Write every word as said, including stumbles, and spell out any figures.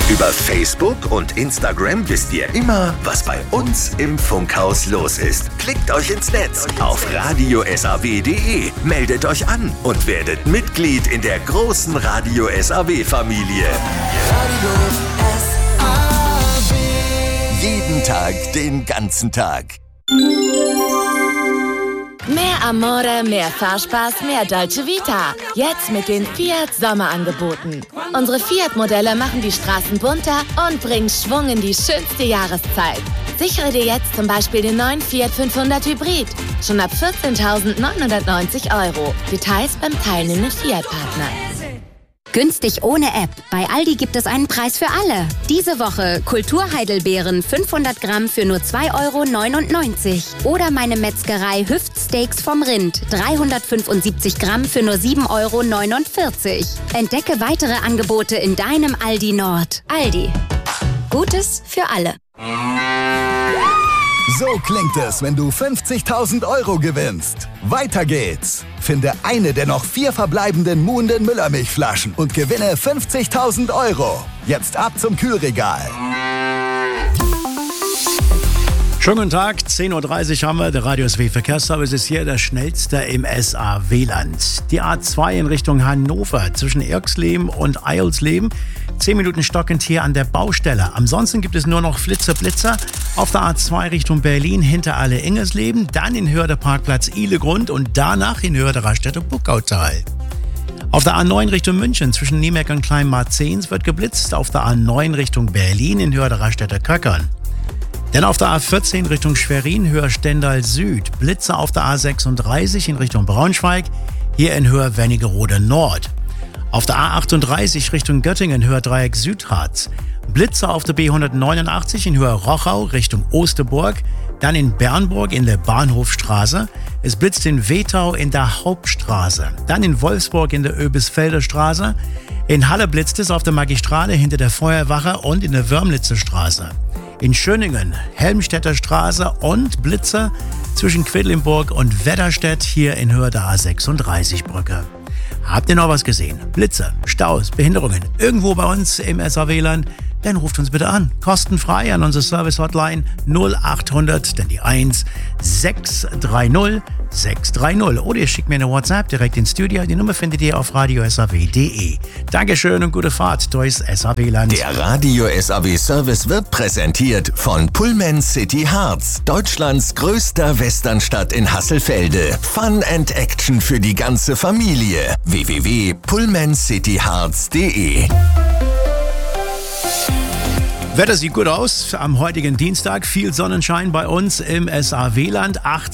Über Facebook und Instagram wisst ihr immer, was bei uns im Funkhaus los ist. Klickt euch ins Netz auf radio s a w punkt d e, meldet euch an und werdet Mitglied in der großen Radio S A W-Familie. Radio S A W. Jeden Tag, den ganzen Tag. Mehr Amore, mehr Fahrspaß, mehr Dolce Vita. Jetzt mit den Fiat Sommerangeboten. Unsere Fiat-Modelle machen die Straßen bunter und bringen Schwung in die schönste Jahreszeit. Sichere dir jetzt zum Beispiel den neuen Fiat fünfhundert Hybrid. Schon ab vierzehntausendneunhundertneunzig Euro. Details beim teilnehmenden Fiat-Partner. Günstig ohne App. Bei Aldi gibt es einen Preis für alle. Diese Woche Kulturheidelbeeren fünfhundert Gramm für nur zwei Euro neunundneunzig. Oder meine Metzgerei Hüftsteaks vom Rind dreihundertfünfundsiebzig Gramm für nur sieben Euro neunundvierzig. Entdecke weitere Angebote in deinem Aldi Nord. Aldi. Gutes für alle. So klingt es, wenn du fünfzigtausend Euro gewinnst. Weiter geht's. Finde eine der noch vier verbleibenden Muhnden Müllermilchflaschen und gewinne fünfzigtausend Euro. Jetzt ab zum Kühlregal. Schönen guten Tag, zehn Uhr dreißig haben wir. Der Radio S W Verkehrsservice ist hier der schnellste im S A W-Land. Die A zwei in Richtung Hannover zwischen Irxleben und Eilsleben. zehn Minuten stockend hier an der Baustelle. Ansonsten gibt es nur noch Flitzer, Blitzer auf der A zwei Richtung Berlin hinter Alle-Ingersleben, dann in Höhe der Parkplatz Ihlegrund und danach in Höhe der Raststätte Buckautal. Auf der A neun Richtung München zwischen Niemeck und Kleinmarzens wird geblitzt. Auf der A neun Richtung Berlin in Höhe der Raststätte Köckern. Denn auf der A vierzehn Richtung Schwerin, Höhe Stendal Süd, Blitze auf der A sechsunddreißig in Richtung Braunschweig, hier in Höhe Wernigerode Nord. Auf der A achtunddreißig Richtung Göttingen, Höhe Dreieck Südharz, Blitze auf der B hundertneunundachtzig in Höhe Rochau Richtung Osterburg, dann in Bernburg in der Bahnhofstraße, es blitzt in Wetau in der Hauptstraße, dann in Wolfsburg in der Oebisfelder Straße, in Halle blitzt es auf der Magistrale hinter der Feuerwache und in der Wörmlitzer Straße. In Schöningen, Helmstedter Straße und Blitze zwischen Quedlinburg und Wedderstedt hier in Höhe der A sechsunddreißig Brücke. Habt ihr noch was gesehen? Blitze, Staus, Behinderungen irgendwo bei uns im S A W-Land? Dann ruft uns bitte an. Kostenfrei an unsere Service-Hotline null achthundert, dann die eins, sechs drei null, sechs drei null. Oder ihr schickt mir eine WhatsApp direkt ins Studio. Die Nummer findet ihr auf radio s a w punkt d e. Dankeschön und gute Fahrt durchs S A W-Land. Der Radio S A W-Service wird präsentiert von Pullman City Harz, Deutschlands größter Westernstadt in Hasselfelde. Fun and Action für die ganze Familie. w w w punkt pullman city harz punkt d e. Wetter sieht gut aus am heutigen Dienstag. Viel Sonnenschein bei uns im S A W-Land.